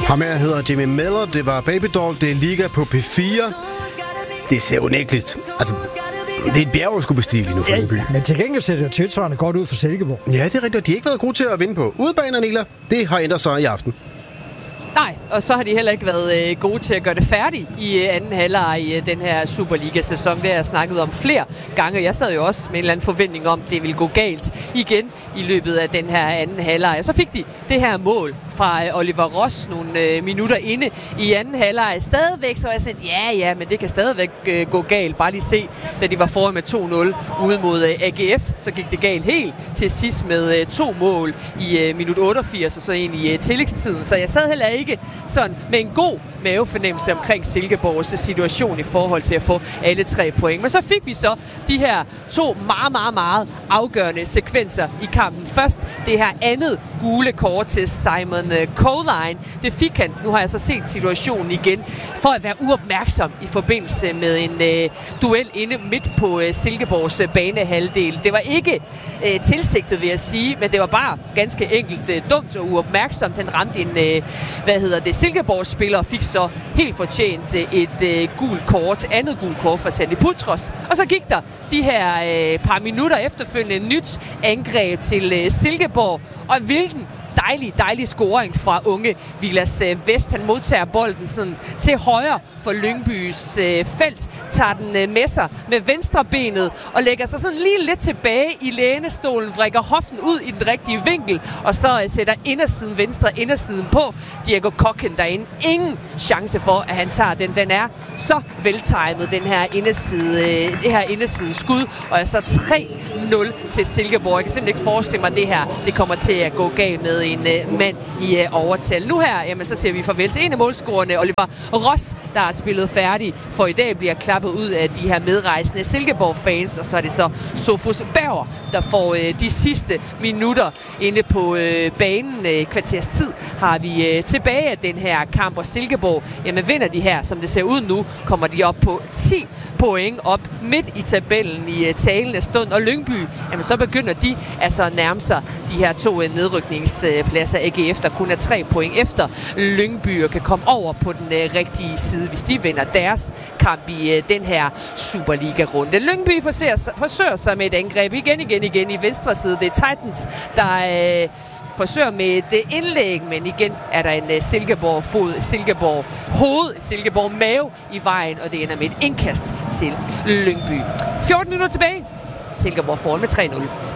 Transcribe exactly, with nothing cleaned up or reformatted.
Ham her hedder Jimmy Miller, det var Baby Doll, det er Liga på P fire. Det ser unægteligt. Altså, det er et bjerg at skulle bestige nu for Ja, Lyngby. men til gengæld ser det tilsvarende godt ud for Silkeborg. Ja, det er rigtigt. De har ikke været gode til at vinde på udebaner, Nila. Det har ændret sig i aften. Nej, og så har de heller ikke været øh, gode til at gøre det færdigt i øh, anden halvleg i øh, den her Superliga-sæson. Det har jeg snakket om flere gange. Jeg sad jo også med en eller anden forventning om, at det ville gå galt igen i løbet af den her anden halvleg. Og så fik de det her mål fra øh, Oliver Ross nogle øh, minutter inde i anden halvleg. Stadigvæk så var jeg sådan, ja, ja, men det kan stadigvæk øh, gå galt. Bare lige se, da de var foran med to nul ude mod øh, A G F, så gik det galt helt til sidst med øh, to mål i øh, minut otteogfirs og så en i øh, tillægstiden. Så jeg sad heller ikke sådan med en god mavefornemmelse omkring Silkeborgs situation i forhold til at få alle tre point. Men så fik vi så de her to meget, meget, meget afgørende sekvenser i kampen. Først det her andet gule kort til Simon Coline. Det fik han, nu har jeg så set situationen igen, for at være uopmærksom i forbindelse med en øh, duel inde midt på øh, Silkeborgs øh, banehalvdel. Det var ikke øh, tilsigtet, vil jeg sige, men det var bare ganske enkelt øh, dumt og uopmærksomt. Han ramte en, øh, hvad hedder det, Silkeborgs spiller og fik så helt fortjent et øh, gult kort, andet gult kort for Sandy Putros. Og så gik der de her øh, par minutter efterfølgende nyt angreb til øh, Silkeborg, og hvilken dejlig, dejlig scoring fra unge Vilas øh, Vest. Han modtager bolden sådan til højre for Lyngbys øh, felt, tager den øh, med sig med venstre benet og lægger sig sådan lige lidt tilbage i lænestolen, vrikker hoften ud i den rigtige vinkel, og så øh, sætter indersiden venstre indersiden på. Diego Kokken derinde. Ingen chance for, at han tager den. Den er så veltimet, den her inderside, øh, det her inderside skud, og er så tre nul til Silkeborg. Jeg kan simpelthen ikke forestille mig, at det her det kommer til at gå galt med en uh, mand i uh, overtal. Nu her, jamen, så siger vi farvel til en af målscorerne, Oliver Ross, der har spillet færdig, for i dag bliver klappet ud af de her medrejsende Silkeborg-fans, og så er det så Sofus Berger, der får uh, de sidste minutter inde på uh, banen. Uh, kvarters tid har vi uh, tilbage af den her kamp, og Silkeborg, jamen vinder de her, som det ser ud nu, kommer de op på ti point op midt i tabellen i uh, talende stund, og Lyngby, jamen så begynder de altså at nærme sig de her to uh, nedrykningspladser. A G F, der kun er tre point efter Lyngby, og kan komme over på den uh, rigtige side, hvis de vinder deres kamp i uh, den her Superliga-runde. Lyngby forsøger, forsøger sig med et angreb igen, igen, igen i venstre side. Det er Titans, der uh, forsøger med et uh, indlæg, men igen er der en uh, Silkeborg-fod, Silkeborg-hoved, Silkeborg-mave i vejen, og det ender med et indkast til Lyngby. fjorten minutter tilbage. Silkeborg foran med tre nul.